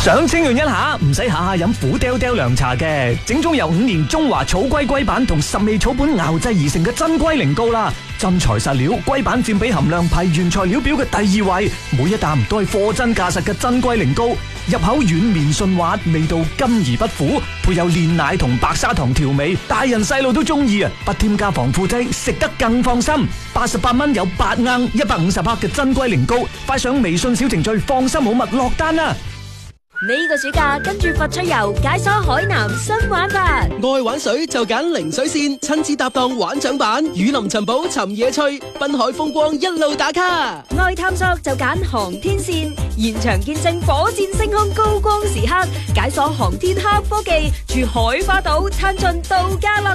想清潤一下，唔使下下飲苦爹爹涼茶嘅，整種由5年中華草龜龜板同10味草本熬製而成嘅真龜苓膏啦。真材實料，龜板佔比含量排原材料表嘅第2位，每一啖都係貨真價實嘅真龜苓膏，入口軟綿順滑，味道甘而不苦，配有煉奶同白砂糖調味，大人細路都中意啊！不添加防腐劑，食得更放心。88蚊有8盎150克嘅真龜苓膏，快上微信小程序放心好物落單啦！ 呢個暑假跟住佛趣遊解鎖海南新玩法， 愛玩水就揀零水線，親子搭檔玩槳板，雨林尋寶尋野趣，濱海風光一路打卡。 愛探索就揀航天線，現場見證火箭升空高光時刻，解鎖航天黑科技，住海花島，親近度假樂